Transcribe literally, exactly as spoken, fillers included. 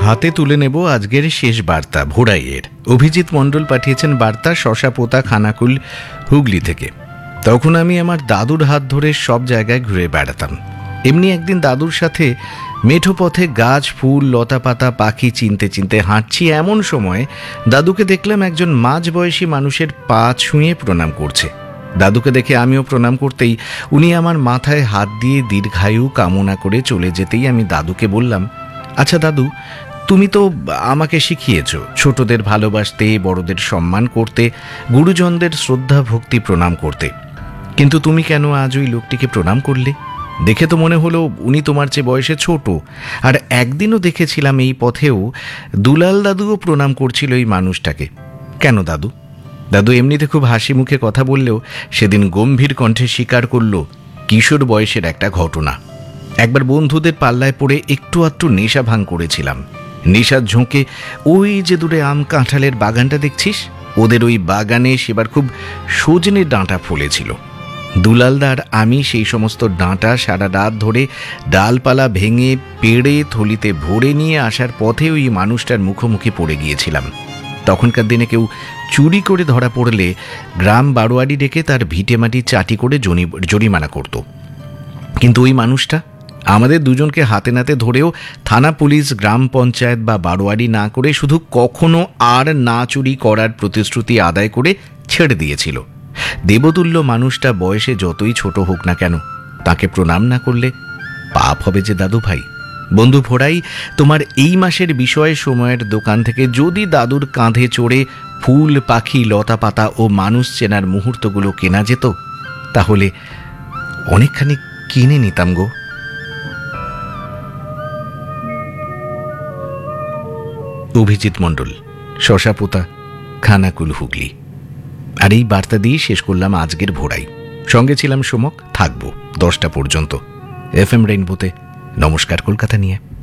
হাতে তুলে নেব আজকের শেষ বার্তা ভোড়াইয়ের। অভিজিৎ মণ্ডল পাঠিয়েছেন বার্তা শশাপোতা খানাকুল হুগলি থেকে। তখন আমি আমার দাদুর হাত ধরে সব জায়গায় ঘুরে বেড়াতাম। এমনি একদিন দাদুর সাথে মেঠো পথে গাছ ফুল লতা পাতা পাখি চিনতে চিনতে হাঁটছি, এমন সময় দাদুকে দেখলাম একজন মাঝবয়সী মানুষের পা ছুঁয়ে প্রণাম করছে। দাদুকে দেখে আমিও প্রণাম করতেই উনি আমার মাথায় হাত দিয়ে দীর্ঘায়ু কামনা করে চলে যেতেই আমি দাদুকে বললাম, আচ্ছা দাদু, তুমি তো আমাকে শিখিয়েছ ছোটদের ভালোবাসতে, বড়দের সম্মান করতে, গুরুজনদের শ্রদ্ধা ভক্তি প্রণাম করতে, কিন্তু তুমি কেন আজ ওই লোকটিকে প্রণাম করলে? দেখে তো মনে হলো উনি তোমার চেয়ে বয়সে ছোট। আর একদিনও দেখেছিলাম এই পথেও দুলাল দাদুও প্রণাম করছিল এই মানুষটাকে। কেন দাদু? দাদু এমনিতে খুব হাসি মুখে কথা বললেও সেদিন গম্ভীর কণ্ঠে স্বীকার করল কিশোর বয়সের একটা ঘটনা। একবার বন্ধুদের পাল্লায় পড়ে একটু আধটু নেশা ভাঙ করেছিলাম। নেশার ঝোঁকে ওই যে দূরে আম কাঁঠালের বাগানটা দেখছিস, ওদের ওই বাগানে সেবার খুব সজনে ডাঁটা ফলেছিল। দুলালদার আমি সেই সমস্ত ডাঁটা সারা রাত ধরে ডালপালা ভেঙে পেড়ে থলিতে ভরে নিয়ে আসার পথে ওই মানুষটার মুখোমুখি পড়ে গিয়েছিলাম। তখনকার দিনে কেউ চুরি করে ধরা পড়লে গ্রাম বারোয়ারি ডেকে তার ভিটে মাটি চাটি করে জরিমানা করত। কিন্তু ওই মানুষটা আমাদের দুজনকে হাতে নাতে ধরেও থানা পুলিশ গ্রাম পঞ্চায়েত বা বারোয়ারি না করে শুধু কখনো আর না চুরি করার প্রতিশ্রুতি আদায় করে ছেড়ে দিয়েছিল। দেবতুল্য মানুষটা বয়সে যতই ছোট হোক না কেন, তাকে প্রণাম না করলে পাপ হবে যে দাদু ভাই। বন্ধু ভোড়াই, তোমার এই মাসের বিষয় সময়ের দোকান থেকে যদি দাদুর কাঁধে চড়ে ফুল পাখি লতা পাতা ও মানুষ চেনার মুহূর্তগুলো কেনা যেত, তাহলে অনেকখানি কিনে নিতাম গো। অভিজিৎ মণ্ডল, শশাপোতা, খানাকুল, হুগলি। আর এই বার্তা দিয়ে শেষ করলাম আজকের ভোড়াই। সঙ্গে ছিলাম সোমক, থাকবো দশটা পর্যন্ত এফ এম রেইনবোতে। নমস্কার কলকাতা নিয়ে।